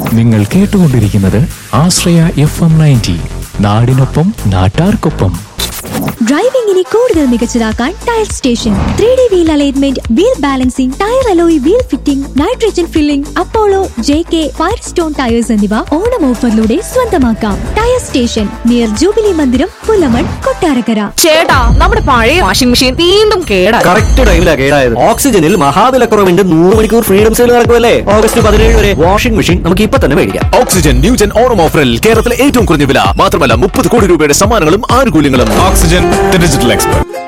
നിങ്ങൾ കേട്ടുകൊണ്ടിരിക്കുന്നത് ആശ്രയ FM 90. നാടിനൊപ്പം നാട്ടാർക്കൊപ്പം. ഡ്രൈവിംഗിനെ കൂടുതൽ മികച്ചതാക്കാൻ tyre station. 3D wheel alignment, wheel balancing, tyre alloy wheel fitting, nitrogen filling, Apollo, JK, ഫയർസ്റ്റോൺ tyres എന്നിവ ഓണം ഓഫറിലൂടെ സ്വന്തമാക്കാം. ടയർ സ്റ്റേഷൻ നിയർ ജൂബിലി മന്ദിരം, പുലമൺ, കൊട്ടാരക്കര. ചേട്ടാ, നമ്മുടെ പഴയ വാഷിംഗ് മെഷീൻ വീണ്ടും കേടായി. കറക്റ്റ് ടൈമിലാണ് കേടായത്. ഓക്സിജനിൽ മഹാവിലക്കുറവിന്റെ 100 മണിക്കൂർ ഫ്രീഡം സെയിൽ നടക്കുമല്ലേ? ഓഗസ്റ്റ് 17 വരെ വാഷിംഗ് മെഷീൻ നമുക്ക് ഇപ്പൊ തന്നെ മേടിക്കാം. ഓക്സിജൻ ന്യൂജൻ ഓണം ഓഫറിൽ കേരളത്തിലെ ഏറ്റവും കുറഞ്ഞ വില മാത്രമല്ല 30 കോടി രൂപയുടെ സമ്മാനങ്ങളും ആനുകൂല്യങ്ങളും. Oxygen, the digital expert.